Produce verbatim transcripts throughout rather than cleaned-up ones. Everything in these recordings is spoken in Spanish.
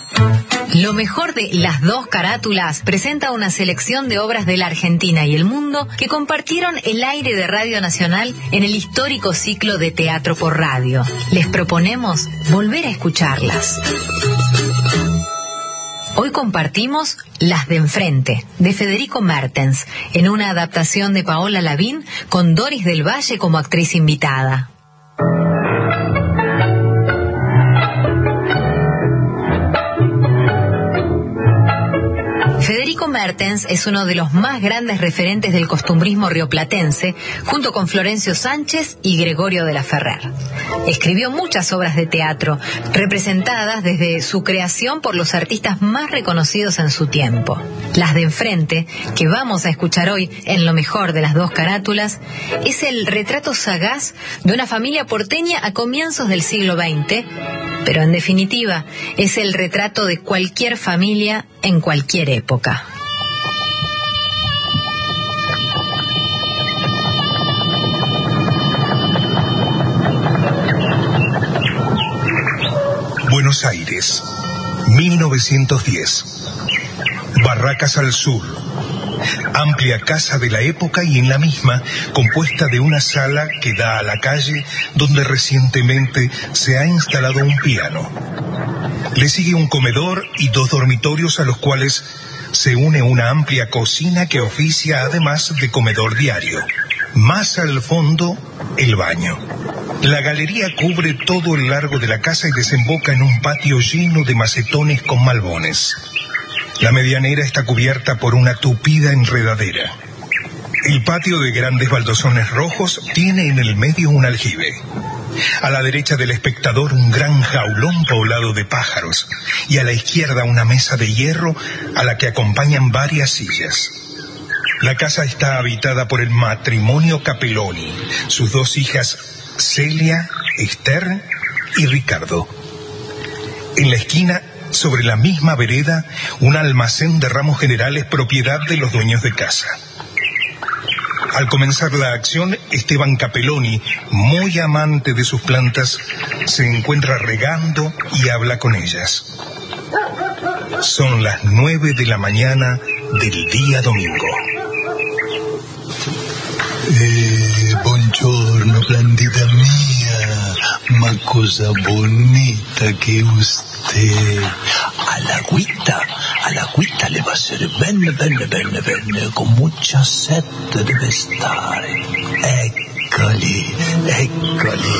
Lo mejor de Las Dos Carátulas presenta una selección de obras de la Argentina y el mundo que compartieron el aire de Radio Nacional en el histórico ciclo de Teatro por Radio. Les proponemos volver a escucharlas. Hoy compartimos Las de Enfrente, de Federico Mertens, en una adaptación de Paola Lavín con Doris del Valle como actriz invitada. Federico Mertens es uno de los más grandes referentes del costumbrismo rioplatense, junto con Florencio Sánchez y Gregorio de la Ferrer. Escribió muchas obras de teatro, representadas desde su creación por los artistas más reconocidos en su tiempo. Las de Enfrente, que vamos a escuchar hoy en Lo Mejor de Las Dos Carátulas, es el retrato sagaz de una familia porteña a comienzos del siglo veinte, pero en definitiva es el retrato de cualquier familia en cualquier época. Buenos Aires, mil novecientos diez. Barracas al sur. Amplia casa de la época y en la misma compuesta de una sala que da a la calle donde recientemente se ha instalado un piano. Le sigue un comedor y dos dormitorios a los cuales se une una amplia cocina que oficia además de comedor diario. Más al fondo, el baño. La galería cubre todo el largo de la casa y desemboca en un patio lleno de macetones con malbones. La medianera está cubierta por una tupida enredadera. El patio de grandes baldosones rojos tiene en el medio un aljibe. A la derecha del espectador un gran jaulón poblado de pájaros y a la izquierda una mesa de hierro a la que acompañan varias sillas. La casa está habitada por el matrimonio Capelloni, sus dos hijas Celia, Esther y Ricardo. En la esquina, sobre la misma vereda, un almacén de ramos generales propiedad de los dueños de casa. Al comenzar la acción, Esteban Capelloni, muy amante de sus plantas, se encuentra regando y habla con ellas. Son las nueve de la mañana del día domingo. Eh, buongiorno, plantita mía, ma cosa bonita que usted. A la agüita, a la agüita le va a ser bene, bene, bene, bene, con mucha sed debe estar. Eccoli, eccoli.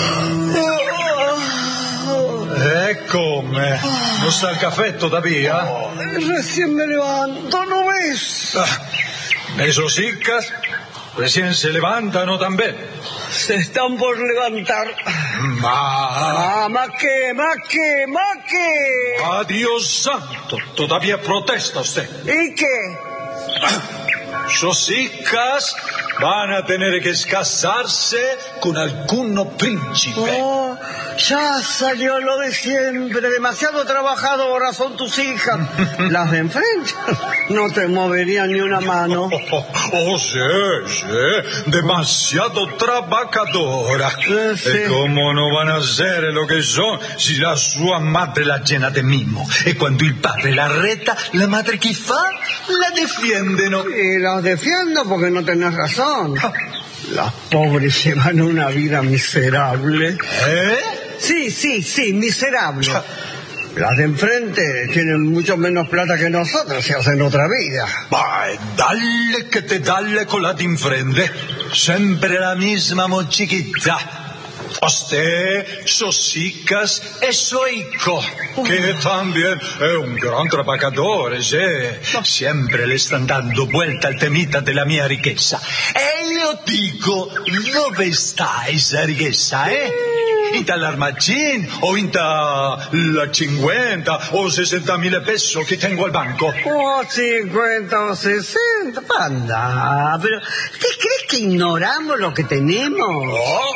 Eccomi, non sta il caffè todavía? Oh, recién me levanto, ¿no ves? Ah, esos hicas recién se levantan, ¿no? También. Se están por levantar. Ma... Ah, ma qué, ma qué, ma qué. Ah, Dios santo, todavía protesta usted. ¿Y qué? Sus hijas van a tener que casarse con alguno príncipe. Oh, ya salió lo de siempre. Demasiado trabajadoras son tus hijas. Las de enfrente no te moverían ni una mano. Oh, oh sí, sí. Demasiado trabajadora. Eh, sí. ¿Y cómo no van a ser lo que son si la sua madre la llena de mimo? Y cuando el padre la reta, la madre que fa la defiende, ¿no? Y las defiendo porque no tenés razón. Las pobres llevan una vida miserable. ¿Eh? Sí, sí, sí, miserable. Las de enfrente tienen mucho menos plata que nosotros y hacen otra vida. Vai, dalle que te dalle con la de enfrente. Siempre la misma mochiquita. Usted, sus hijas y su hijo, que también es un gran trabajador, ¿sí? Siempre le están dando vuelta al temita de la mia riqueza. E io dico, dove sta esa riqueza, eh? Inta l'armacín, o inta la cincuenta o sesenta mil pesos que tengo al banco. Oh, cincuenta o sesenta, panda. Pero, ¿te crees que ignoramos lo que tenemos? Oh.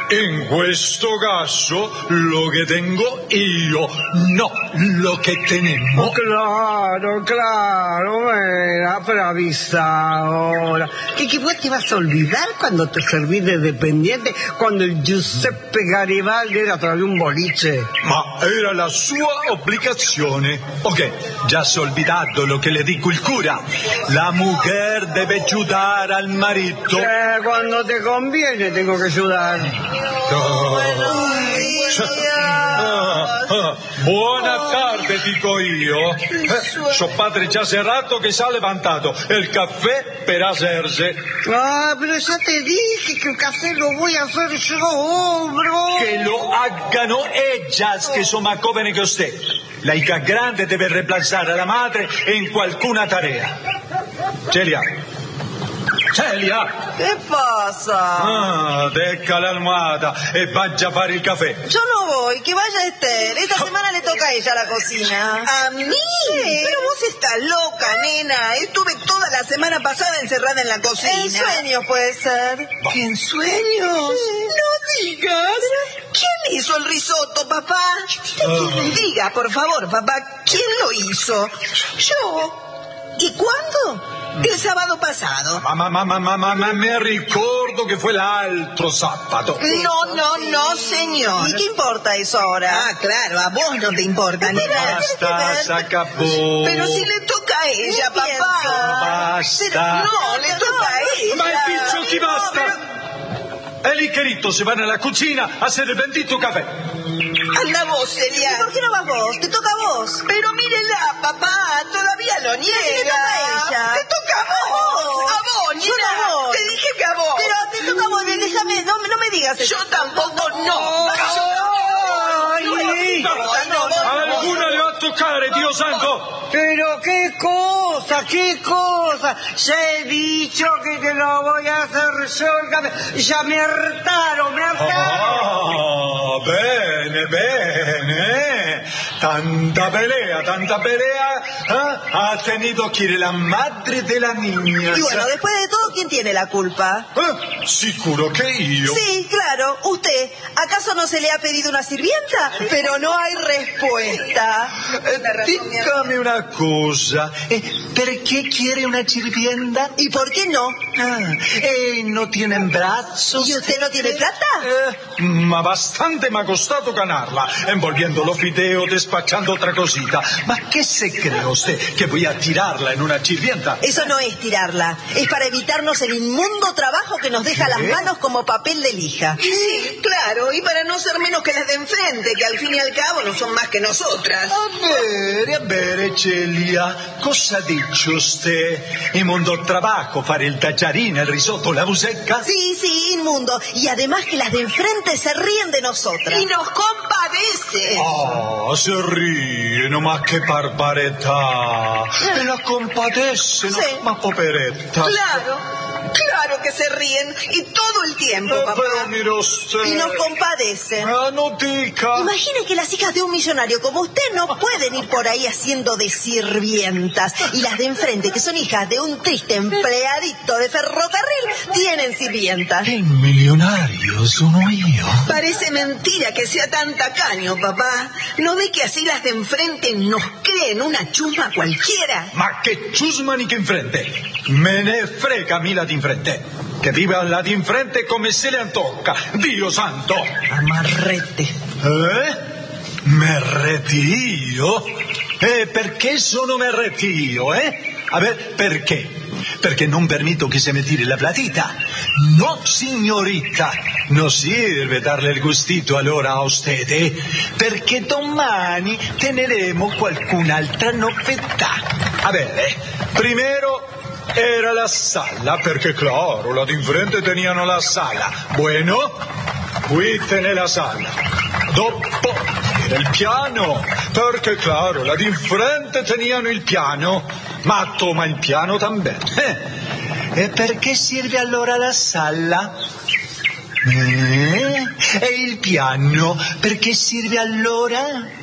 In questo caso lo que tengo io, no lo que tenemos. Claro, claro, mira, pero avisa ahora. ¿Qué, qué vos te vas a olvidar cuando te servís de dependiente? Cuando el Giuseppe Garibaldi era todavía un boliche. Ma era la sua obbligazione. Ok, già si è olvidato lo che le dico il cura. La mujer deve ayudar al marito. Eh, cuando te conviene tengo que ayudar. Oh. Ah, ah, buona tarde, dico io. Eh, suo padre già serrato che si ha levantato. El caffè per hacerse. Ah, pero ya te dije que el café lo voy a hacer yo, hombre. Que lo haggano ellas, que son más jóvenes que usted. La hija grande deve reemplazar a la madre en qualcuna tarea. Celia. Celia. ¿Qué pasa? Ah, deja la almohada e vaya a fare il caffè. Yo no voy, que vaya Esther. Esta semana le toca a ella la cocina. ¿A mí? Sí. Pero vos estás loca, nena. Estuve toda la semana pasada encerrada en la cocina. En sueños puede ser. ¿En sueños? Sí. No digas. ¿Quién hizo el risotto, papá? Uh. Diga, por favor, papá, ¿quién lo hizo? Yo. ¿Y cuándo? El sábado pasado. Mamma, mamma, mamma, ma me ricordo che fu l'altro sabato. No, no, no, señor. ¿Y qué importa eso ahora? Ah, claro, a vos no te importa, nena. Basta, se acabó. Pero si le toca a ella, papá. Basta. Pero no, le toca a ella. Ma il picciocchi basta. E lì Cherito se va nella cucina a hacer el bendito café. Anda vos, Celia. ¿Y por qué no vas vos? Te toca a vos. Pero mírela, papá, todavía lo niega. ¿Te toca a ella? Te toca a vos. A vos, niña. Solo a vos. Te dije que a vos. Pero te toca a vos, déjame, no, no me digas eso. Yo tampoco, no. Alguna le va a toccare, Dio santo. Pero qué cosa, qué cosa. Ya he dicho que te lo voy a hacer yo el café. Ya me hartaron, me hartaron. Ah, bene, bene. Tanta pelea, tanta pelea. ¿Eh? Ha tenido que ir la madre de la niña. Y bueno, después de todo, ¿quién tiene la culpa? ¿Eh? Sicuro que yo. Sí, claro, usted. ¿Acaso no se le ha pedido una sirvienta? Pero no hay respuesta. Eh, dígame una cosa. Eh, ¿Perché quiere una sirvienta? ¿Y por qué no? Ah, eh, ¿no tienen brazos? ¿Y usted no tiene plata? Eh, ma bastante me ha costado ganarla, envolviendo los fideos, despachando otra cosita. ¿Ma qué se cree usted? ¿Que voy a tirarla en una sirvienta? Eso no es tirarla. Es para evitarnos el inmundo trabajo que nos deja ¿Eh? las manos como papel de lija. Sí, claro, y para no ser menos que las de enfrente, que al fin y al cabo no son más que nosotras. A ver, a ver, Celia, cosa ha dicho usted? Inmundo trabajo, fare il tagliarino, il risotto, la musecca. Sí, sí, inmundo. Y además que las de enfrente se ríen de nosotras. Y nos compadecen. Ah, se ríen, ma che barbarità. E la compadecen, sí. Ma poveretta. Claro. Claro que se ríen, y todo el tiempo, papá. Pero mire usted. Y nos compadecen. Ah, no diga. Imagine que las hijas de un millonario como usted no pueden ir por ahí haciendo de sirvientas. Y las de enfrente, que son hijas de un triste empleadito de ferrocarril, tienen sirvientas. El millonario sono io. Parece mentira que sea tan tacaño, papá. ¿No ve que así las de enfrente nos creen una chusma cualquiera? Ma che chusma ni che enfrente. Me ne frega a mí la di enfrente. Que viva la di enfrente come se le antocca. Dio santo. Amarrete. Eh? Merretio? Eh, perché sono merretio, eh? A ver, perché? Perché non permito che se me tire la platita. No, signorita. Non sirve darle il gustito allora a usted, eh? Perché domani teneremo qualcun'altra novità. A ver, primero era la sala, perché claro, la di enfrente teníano la sala. Bueno, qui tiene la sala. Dopo era il piano, perché claro, la di enfrente teníano il piano, ma toma il piano también. Eh? E perché serve allora la sala? Eh? E il piano, perché serve allora?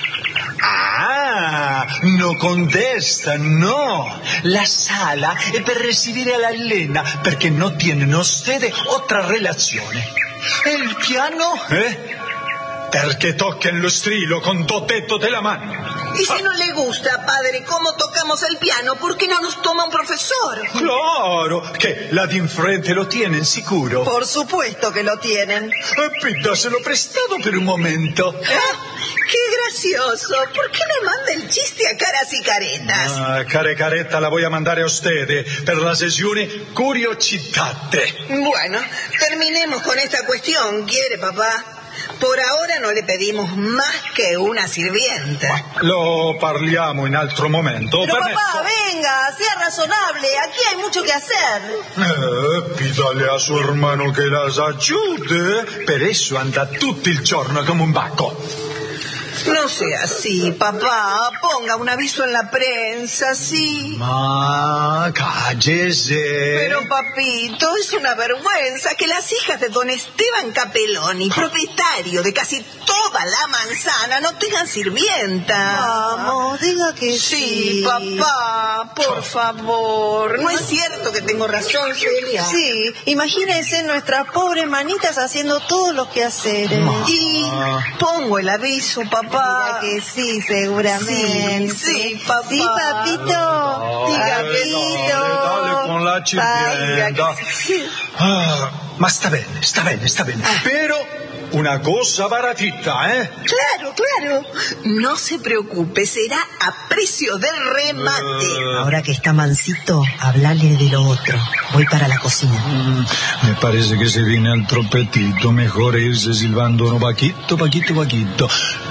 Ah, no contesta, no. La sala è per recibire a la Elena, perché non tienen ustedes otra relazione. E il piano? Eh? Perché toquen lo strillo con dos dedos de la mano. Y si no le gusta, padre, cómo tocamos el piano, ¿por qué no nos toma un profesor? Claro, che là di enfrente lo tienen sicuro. Por supuesto que lo tienen. Eh, Pídaselo prestado per un momento. Ah, ¡qué gracioso! ¿Por qué le manda el chiste a caras y caretas? Ah, care caretta la voy a mandare a ustedes per la sessione Curiositate. Bueno, terminemos con esta cuestión, ¿quiere, papá? Por ahora no le pedimos más que una sirvienta. Lo parliamo in altro momento. Pero Permesso? papá, venga, sea razonable. Aquí hay mucho que hacer. Eh, pídale a su hermano che las aiuti. Per eso anda tutto il giorno come un bacco. No sea así, papá. Ponga un aviso en la prensa, sí. Ma cállese. Pero, papito, es una vergüenza que las hijas de don Esteban Capeloni, propietario de casi toda la manzana, no tengan sirvienta. Vamos, diga que Sí, sí. papá, por favor. No es cierto que tengo razón, Celia. Sí, imagínense nuestras pobres manitas haciendo todos los quehaceres. Y pongo el aviso, papá. Dirá que sí, seguramente. Sí, sí, papá. Sí, papito. Diga Dale, papito. dale, dale con la Diga sirvienta. que sí. Ah, ma sta bene, sta bene, sta bene. Pero una cosa baratita, ¿eh? Claro, claro. No se preocupe, será a precio de remate. Ahora que está mansito, hablale de lo otro. Voy para la cocina. Mm, me parece que se viene al trompetito. Mejor irse silbando uno paquito, paquito, paquito.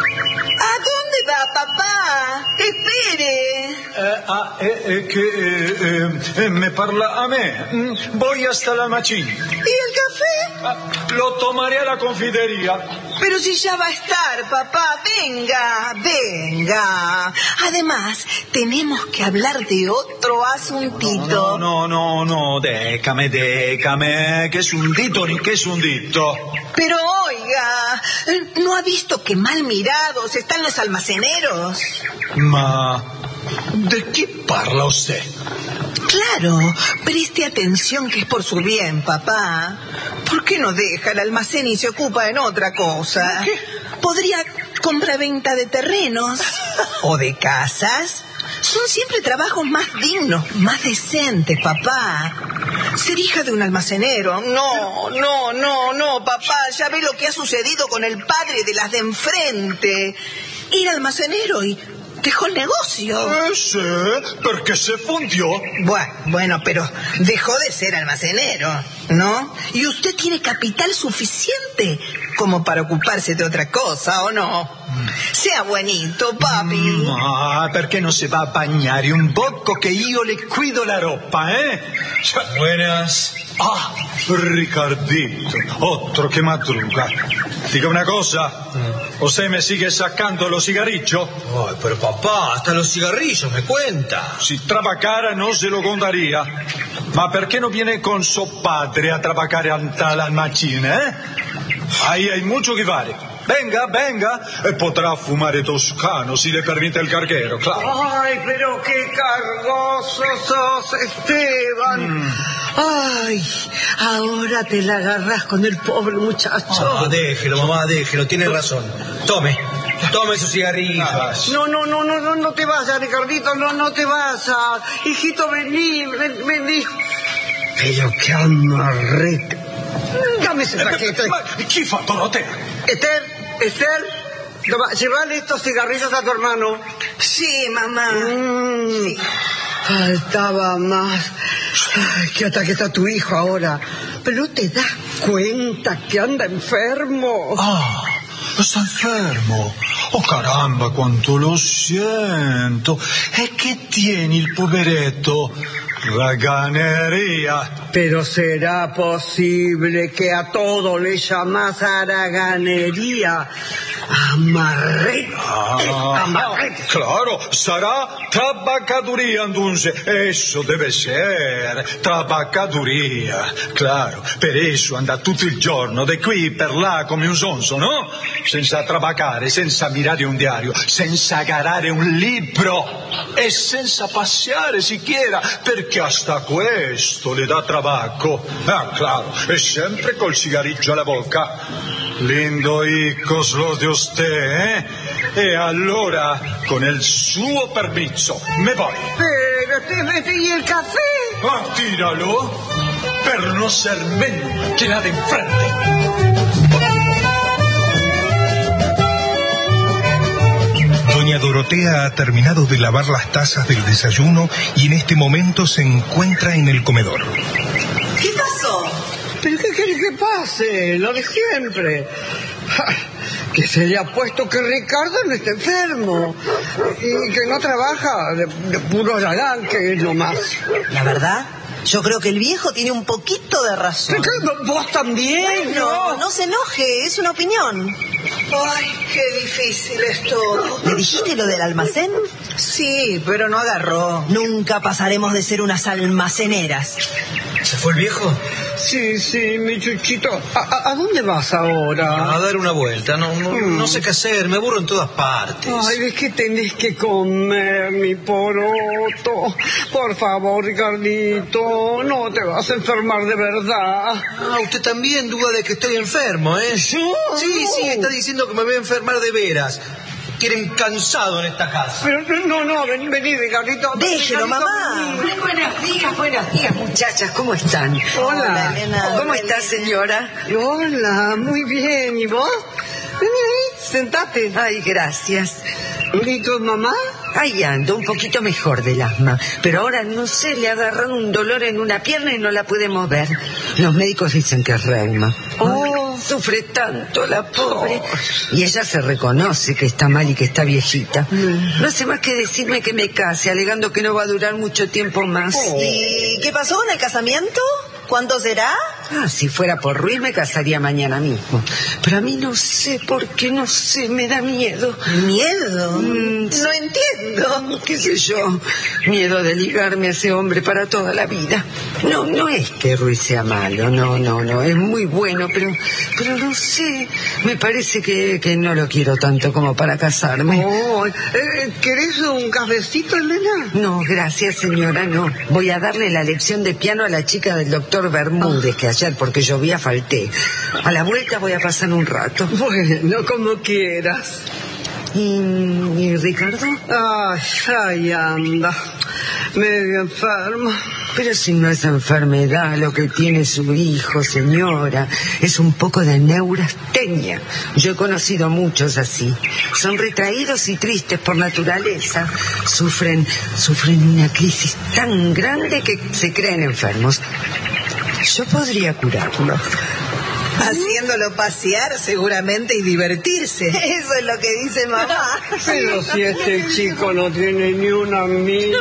¿A dónde va, papá? Espere. Eh, ah, eh, eh, que eh, eh, me parla a me. Mm, voy hasta la machina. ¿Y el café? Ah, lo tomaré a la confitería. Pero si ya va a estar, papá, venga, venga. Además, tenemos que hablar de otro asuntito. No, no, no, no, décame, décame. ¿Qué es un dito ni qué es un dito? Pero oiga, ¿no ha visto que mal mirados están los almaceneros? Ma, ¿de qué parla usted? Claro, preste atención que es por su bien, papá. ¿Por qué no deja el almacén y se ocupa en otra cosa? ¿Qué? Podría compra-venta de terrenos o de casas. Son siempre trabajos más dignos, más decentes, papá. Ser hija de un almacenero. No, no, no, no, papá. Ya ve lo que ha sucedido con el padre de las de enfrente. Era almacenero y dejó el negocio. Ese, porque se fundió. Bueno, bueno, pero dejó de ser almacenero, ¿no? Y usted tiene capital suficiente como para ocuparse de otra cosa, ¿o no? Sea buenito, papi. Ma, perché non si va a bagnare un poco che io le cuido la ropa, eh? Buenas. Ah, Ricardito, otro que madruga. Diga una cosa, ¿usted me sigue sacando los cigarrillos? Ay, pero papá, hasta los cigarrillos me cuenta. Si trabacara no se lo contaría. Ma perché non viene con suo padre a trabajare alla macchina, eh? Ahí hay mucho que fare. Venga, venga, e potrà fumare toscano si le permite el carguero, claro. Ay, pero qué cargoso sos, Esteban. Mm. Ay, ahora te la agarrás con el pobre muchacho. Ah, déjelo, mamá, déjelo, tiene razón. Tome, tome sus cigarrillos. No, no, no, no, no, no te vayas, Ricardito, no, no te vayas. Hijito, vení, ven, vení. Pero qué amarrete. Dame ese paquete. Ma chi fa Dorotea? Esther, Esther, toma, llévale estos cigarrillos a tu hermano. Sí, mamá. Mm, Sí. Faltaba más. Ay, que hasta que está tu hijo ahora. Pero te das cuenta que anda enfermo. Ah, está enfermo. Oh caramba, quanto lo siento. E che tieni il poveretto? Raganería. Pero será posible que a todo le llamas haraganería. Amarrete. Ah, Amarrete. claro, sarà trabacaduría entonces. Eso deve ser trabacaduría. Claro, per eso anda tutto il giorno di qui per là come un sonso, no? Senza trabacare, senza mirare un diario, senza agarrare un libro e senza passeare siquiera, perché che hasta questo le dà trabaco. Ah, claro, e sempre col cigarrillo alla boca. Lindo hijos los de usted, ¿eh? E allora, con el suo permiso, me voy. Pero, te, ¿y el café? Ah, tíralo, per no ser menos que la de enfrente. Doña Dorotea ha terminado de lavar las tazas del desayuno y en este momento se encuentra en el comedor. ¿Qué pasó? ¿Pero qué querés que pase? Lo de siempre. Que se le ha puesto que Ricardo no está enfermo y que no trabaja de, de puro galán, que es nomás. La verdad, yo creo que el viejo tiene un poquito de razón. ¿Qué? ¿Vos también? No, no se enoje, es una opinión. Ay, qué difícil es todo. ¿Le dijiste lo del almacén? Sí, pero no agarró. Nunca pasaremos de ser unas almaceneras. ¿Se fue el viejo? Sí, sí, mi chuchito. ¿A, a, a dónde vas ahora? A dar una vuelta. No, no, Mm. no sé qué hacer. Me aburro en todas partes. Ay, ¿de qué tenés que comer, mi poroto? Por favor, Ricardito, no te vas a enfermar de verdad. Ah, usted también duda de que estoy enfermo, ¿eh? ¿Yo? Sí, sí, está diciendo que me voy a enfermar de veras. Quieren cansado en esta casa. Pero no, no, vení, vení, Ricardito. Déjelo, Ricardito, mamá. vení. Buenos días, buenos días, muchachas, ¿cómo están? Hola. Elena. ¿Cómo está, señora? Hola, muy bien. ¿Y vos? Vení ahí, sentate. Ay, gracias. ¿Y tu mamá? Ahí ando, un poquito mejor del asma, pero ahora no sé, le agarraron un dolor en una pierna y no la puede mover. Los médicos dicen que es reuma. Oh, sufre tanto la pobre. Y ella se reconoce que está mal y que está viejita. No hace más que decirme que me case, alegando que no va a durar mucho tiempo más. ¿Y qué pasó con el casamiento? ¿Cuándo será? Ah, si fuera por Ruiz me casaría mañana mismo. Pero a mí no sé por qué, no sé, me da miedo. ¿Miedo? Mm, No entiendo. qué sé yo, miedo de ligarme a ese hombre para toda la vida. No, no es que Ruiz sea malo, no, no, no, es muy bueno, pero, pero no sé, me parece que, que no lo quiero tanto como para casarme. Oh, eh, ¿querés un cafecito, Elena? No, gracias, señora, no. Voy a darle la lección de piano a la chica del doctor Bermúdez, que ayer porque llovía falté. A la vuelta voy a pasar un rato. Bueno, como quieras. ¿Y, y Ricardo? Ay, ahí anda, medio enfermo. Pero si no es enfermedad lo que tiene su hijo, señora, es un poco de neurastenia. Yo he conocido muchos así. Son retraídos y tristes por naturaleza. Sufren, sufren una crisis tan grande que se creen enfermos. Yo podría curarlo. Haciéndolo pasear seguramente y divertirse. Eso es lo que dice mamá. Pero si este chico no tiene ni un amigo.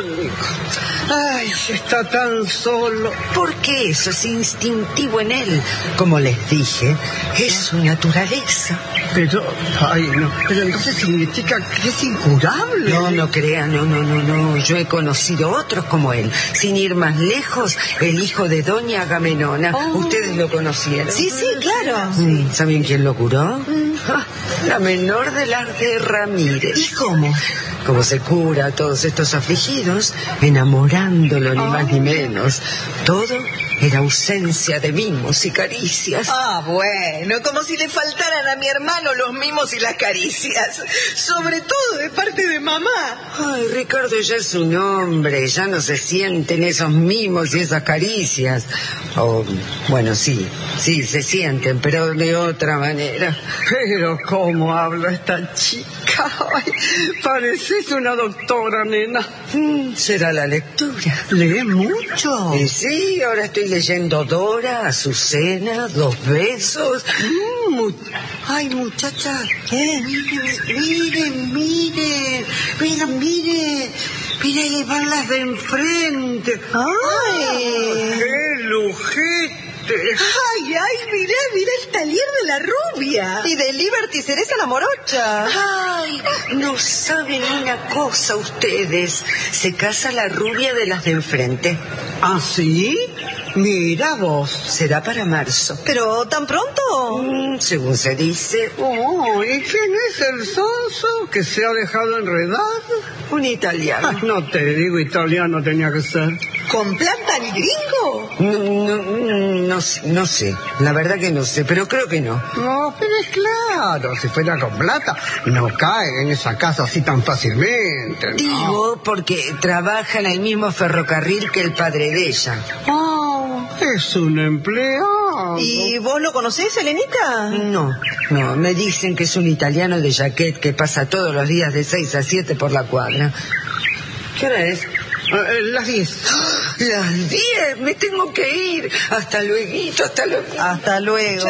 Ay, está tan solo. Porque eso es instintivo en él. Como les dije, es su naturaleza. Pero, ay, no. Pero entonces significa que es incurable. No, no crea, no, no, no, no. Yo he conocido otros como él. Sin ir más lejos, el hijo de Doña Agamenona. Oh. Ustedes lo conocieron. Sí, sí, claro. Mm, ¿Saben quién lo curó? Ah, la menor de las de Ramírez. ¿Y cómo? Como se cura a todos estos afligidos, enamorándolo ni más ni menos. Todo era ausencia de mimos y caricias. Ah, bueno, como si le faltaran a mi hermano los mimos y las caricias. Sobre todo de parte de mamá. Ay, Ricardo ya es un hombre, ya no se sienten esos mimos y esas caricias. O, bueno, sí, sí, se sienten, pero de otra manera. Pero cómo habla esta chica. Ay, pareces una doctora, nena. Mm, será la lectura. ¿Lee mucho? Y sí, ahora estoy leyendo Dora, Azucena, Dos Besos. Mm, mu- Ay, muchacha. ¿Qué? Miren, miren. Mira, mire. Mira, ahí van las de enfrente. ¡Ay! ¡Qué lujete! Ay, ay, mirá, mirá el taller de la rubia. Y de Liberty Cereza la morocha. Ay, no saben una cosa ustedes. Se casa la rubia de las de enfrente. ¿Ah, sí? Mira vos. Será para marzo. ¿Pero tan pronto? Mm, según se dice, Oh, ¿y quién es el sonso que se ha dejado enredar? un italiano. Ah, no te digo italiano tenía que ser. ¿Con plata al gringo? No, no, no, sé- no sé, la verdad que no sé, pero creo que no. No, pero es claro, si fuera con plata, no cae en esa casa así tan fácilmente, ¿no? Digo, porque trabaja en el mismo ferrocarril que el padre de ella. Ah, es un empleado. ¿Y vos lo conocés, Elenita? No, no, me dicen que es un italiano de jaquet que pasa todos los días de seis a siete por la cuadra. ¿Qué hora es? Eh, las diez. Las diez, me tengo que ir. Hasta luego, hasta luego. Hasta luego.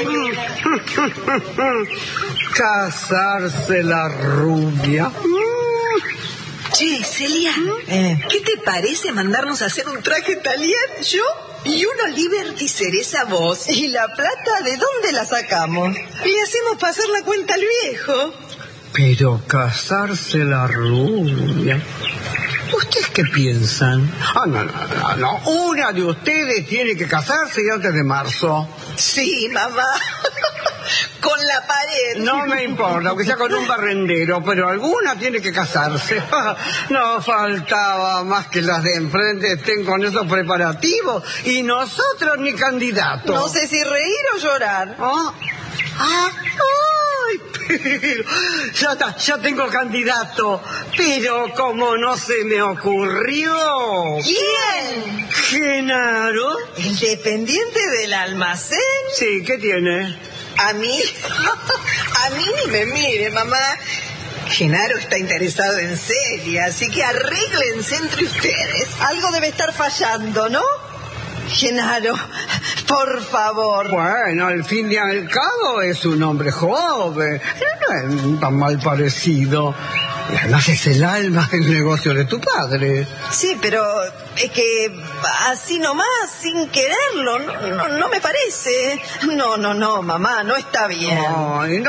Casarse la rubia. Che, Celia, Eh. ¿qué te parece mandarnos a hacer un traje italiano yo y uno Liberty Cereza vos? ¿Y la plata de dónde la sacamos? Le hacemos pasar la cuenta al viejo. Pero casarse la rubia. ¿Ustedes qué piensan? Ah, no, no, no, no. Una de ustedes tiene que casarse antes de marzo. Sí, mamá. Con la pared. No me importa, aunque sea con un barrendero, pero alguna tiene que casarse. No faltaba más que las de enfrente estén con esos preparativos y nosotros ni candidatos. No sé si reír o llorar. Ah, ah, ay, pero ya está, ya tengo candidato, pero como no se me ocurrió. ¿Quién? Genaro. ¿El dependiente del almacén? Sí, ¿qué tiene? ¿A mí? A mí ni me mire, mamá. Genaro está interesado en Celia, así que arréglense entre ustedes. Algo debe estar fallando, ¿no? Genaro, por favor. Bueno, al fin y al cabo es un hombre joven, no es tan mal parecido. Y además es el alma del negocio de tu padre. Sí, pero es que así nomás, sin quererlo, no, no, no me parece. No, no, no, mamá, no está bien. Ay, no